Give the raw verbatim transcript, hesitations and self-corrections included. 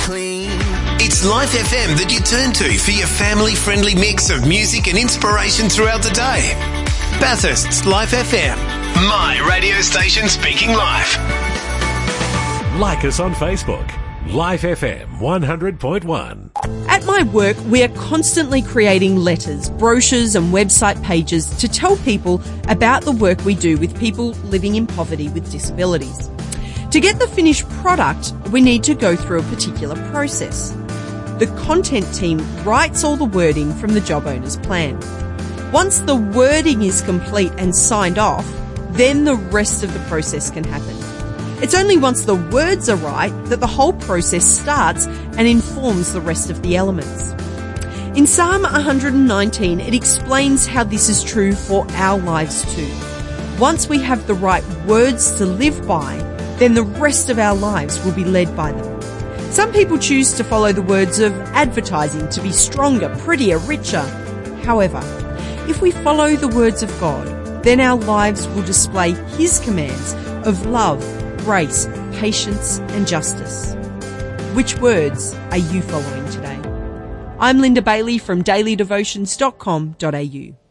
clean. It's Life F M that you turn to for your family-friendly mix of music and inspiration throughout the day. Bathurst's Life F M. My radio station speaking life. Like us on Facebook. Life F M one hundred point one. At my work, we are constantly creating letters, brochures and website pages to tell people about the work we do with people living in poverty with disabilities. To get the finished product, we need to go through a particular process. The content team writes all the wording from the job owner's plan. Once the wording is complete and signed off, then the rest of the process can happen. It's only once the words are right that the whole process starts and informs the rest of the elements. In Psalm one hundred nineteen, it explains how this is true for our lives too. Once we have the right words to live by, then the rest of our lives will be led by them. Some people choose to follow the words of advertising to be stronger, prettier, richer. However, if we follow the words of God, then our lives will display His commands of love, grace, patience and justice. Which words are you following today? I'm Linda Bailey from daily devotions dot com dot a u.